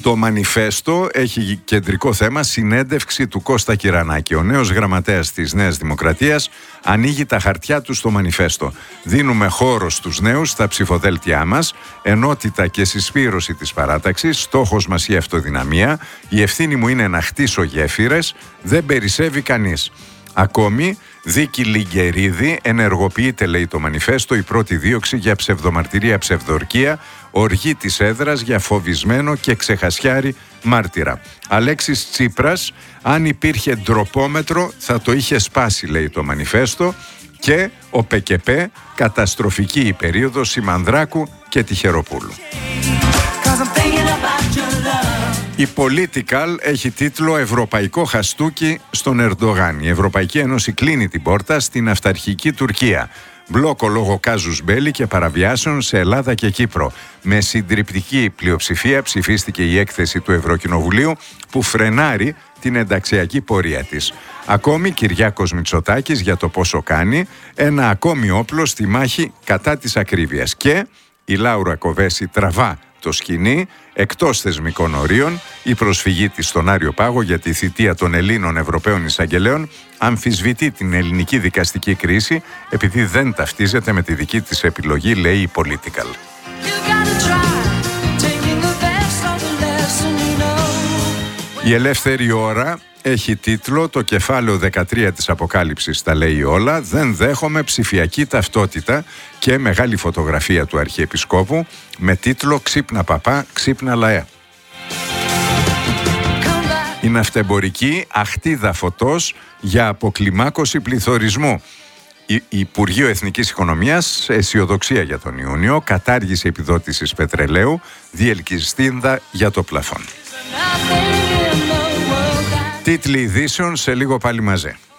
Το μανιφέστο έχει κεντρικό θέμα συνέντευξη του Κώστα Κυρανάκη. Ο νέος γραμματέας της Νέας Δημοκρατίας ανοίγει τα χαρτιά του στο μανιφέστο. Δίνουμε χώρο στους νέους στα ψηφοδέλτια μας, ενότητα και συσπήρωση της παράταξης, στόχος μας η αυτοδυναμία, η ευθύνη μου είναι να χτίσω γέφυρες, δεν περισσεύει κανείς. Ακόμη, δίκη Λιγκερίδη, ενεργοποιείται, λέει το μανιφέστο, η πρώτη δίωξη για ψευδομαρτυρία, ψευδορκία, οργή της έδρας για φοβισμένο και ξεχασιάρη μάρτυρα. Αλέξης Τσίπρας, αν υπήρχε ντροπόμετρο θα το είχε σπάσει, λέει το μανιφέστο, και ο ΠΚΠ, καταστροφική η περίοδος Σιμανδράκου και Τυχεροπούλου. Η Political έχει τίτλο «Ευρωπαϊκό χαστούκι στον Ερντογάν». Η Ευρωπαϊκή Ένωση κλείνει την πόρτα στην αυταρχική Τουρκία. Μπλόκο λόγω κάζους μπέλι και παραβιάσεων σε Ελλάδα και Κύπρο. Με συντριπτική πλειοψηφία ψηφίστηκε η έκθεση του Ευρωκοινοβουλίου που φρενάρει την ενταξιακή πορεία της. Ακόμη Κυριάκος Μητσοτάκης για το πόσο κάνει, ένα ακόμη όπλο στη μάχη κατά της ακρίβειας. Και η Λάουρα Κοβέση τραβά το σκηνή εκτός θεσμικών ορίων. Η προσφυγή της στον Άριο Πάγο για τη θητεία των Ελλήνων Ευρωπαίων Εισαγγελέων αμφισβητεί την ελληνική δικαστική κρίση επειδή δεν ταυτίζεται με τη δική της επιλογή, λέει η Political. Η Ελεύθερη Ώρα έχει τίτλο «Το κεφάλαιο 13 της Αποκάλυψης τα λέει όλα, δεν δέχομαι ψηφιακή ταυτότητα» και μεγάλη φωτογραφία του Αρχιεπισκόπου με τίτλο «Ξύπνα παπά, ξύπνα λαέ». Η ναυτεμπορική αχτίδα φωτός για αποκλιμάκωση πληθωρισμού. Υπουργείο Εθνικής Οικονομίας, αισιοδοξία για τον Ιούνιο, κατάργηση επιδότησης πετρελαίου, διελκυστίνδα για το πλαφόν. Τίτλοι ειδήσεων σε λίγο πάλι μαζί.